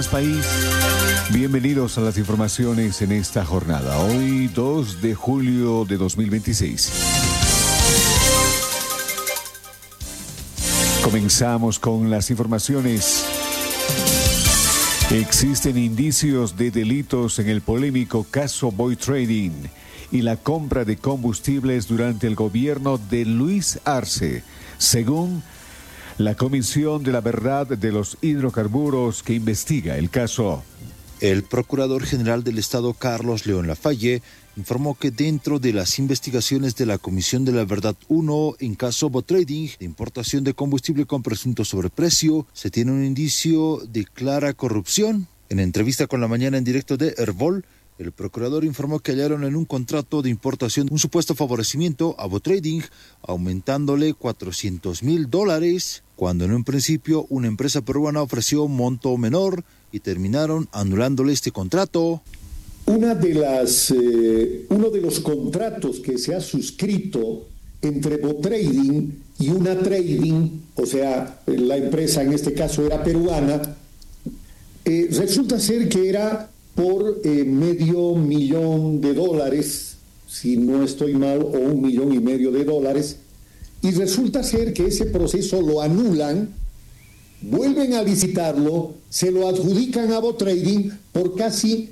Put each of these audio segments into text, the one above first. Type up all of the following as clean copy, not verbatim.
días, país. Bienvenidos a las informaciones en esta jornada. Hoy, 2 de julio de 2026. Comenzamos con las informaciones. Existen indicios de delitos en el polémico caso Boy Trading y la compra de combustibles durante el gobierno de Luis Arce, según la Comisión de la Verdad de los Hidrocarburos que investiga el caso. El Procurador General del Estado, Carlos León Lafalle, informó que dentro de las investigaciones de la Comisión de la Verdad 1 en caso Boy Trading de importación de combustible con presunto sobreprecio, se tiene un indicio de clara corrupción. En entrevista con La Mañana en directo de Herbol, el procurador informó que hallaron en un contrato de importación un supuesto favorecimiento a Boy Trading, aumentándole $400,000, cuando en un principio una empresa peruana ofreció un monto menor y terminaron anulándole este contrato. Uno de los contratos que se ha suscrito entre Boy Trading y una trading, o sea, la empresa en este caso era peruana, resulta ser que era por $500,000, si no estoy mal, o $1,500,000, y resulta ser que ese proceso lo anulan, vuelven a licitarlo, se lo adjudican a Boy Trading por casi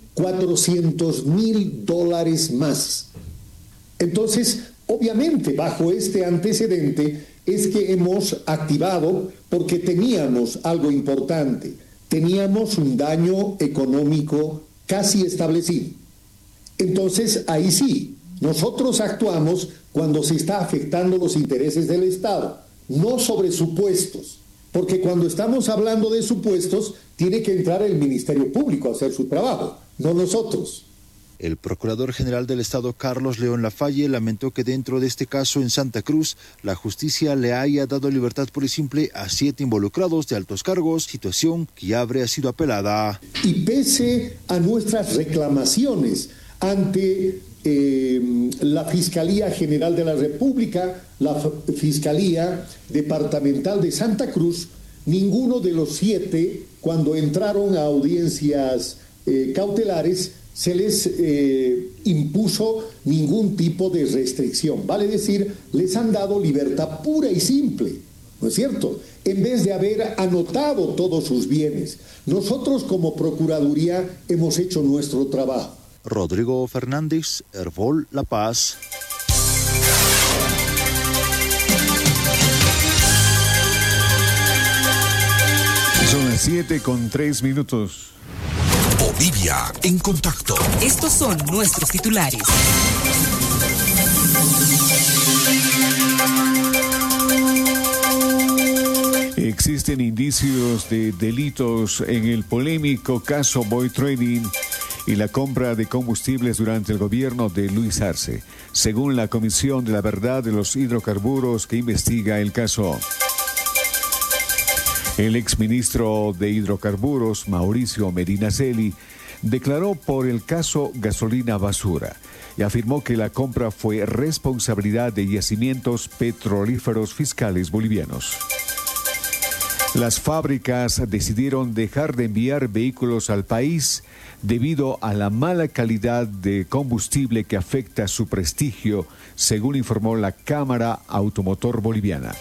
$400,000 más. Entonces, obviamente, bajo este antecedente es que hemos activado, porque teníamos algo importante, teníamos un daño económico casi establecido. Entonces, ahí sí, nosotros actuamos cuando se está afectando los intereses del Estado, no sobre supuestos, porque cuando estamos hablando de supuestos, tiene que entrar el Ministerio Público a hacer su trabajo, no nosotros. El Procurador General del Estado, Carlos León Lafalle, lamentó que dentro de este caso en Santa Cruz, la justicia le haya dado libertad pura y simple a 7 involucrados de altos cargos, situación que ya habría sido apelada. Y pese a nuestras reclamaciones ante la Fiscalía General de la República, la Fiscalía Departamental de Santa Cruz, ninguno de los 7, cuando entraron a audiencias cautelares, se les impuso ningún tipo de restricción. Vale decir, les han dado libertad pura y simple, ¿no es cierto? En vez de haber anotado todos sus bienes. Nosotros como Procuraduría hemos hecho nuestro trabajo. Rodrigo Fernández, Herbol, La Paz. Son las 7:03. Bolivia en contacto. Estos son nuestros titulares. Existen indicios de delitos en el polémico caso Boy Trading y la compra de combustibles durante el gobierno de Luis Arce, según la Comisión de la Verdad de los Hidrocarburos que investiga el caso. El exministro de Hidrocarburos, Mauricio Medinaceli, declaró por el caso Gasolina Basura y afirmó que la compra fue responsabilidad de yacimientos petrolíferos fiscales bolivianos. Las fábricas decidieron dejar de enviar vehículos al país debido a la mala calidad de combustible que afecta su prestigio, según informó la Cámara Automotor Boliviana.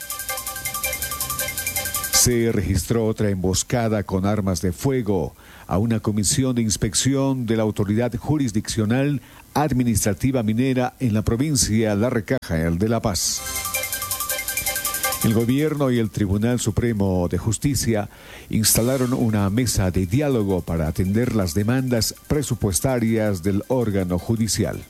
Se registró otra emboscada con armas de fuego a una comisión de inspección de la Autoridad Jurisdiccional Administrativa Minera en la provincia La Recaja, de La Paz. El gobierno y el Tribunal Supremo de Justicia instalaron una mesa de diálogo para atender las demandas presupuestarias del órgano judicial.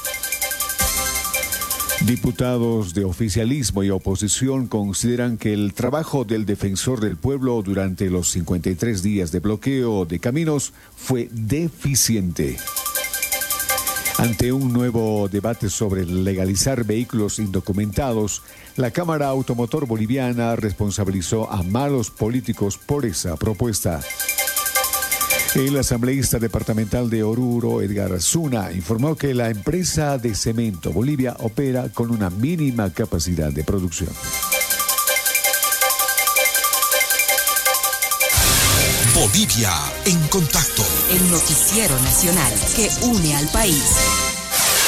Diputados de oficialismo y oposición consideran que el trabajo del defensor del pueblo durante los 53 días de bloqueo de caminos fue deficiente. Ante un nuevo debate sobre legalizar vehículos indocumentados, la Cámara Automotor Boliviana responsabilizó a malos políticos por esa propuesta. El asambleísta departamental de Oruro, Edgar Zuna, informó que la empresa de Cemento Bolivia opera con una mínima capacidad de producción. Bolivia en contacto. El noticiero nacional que une al país.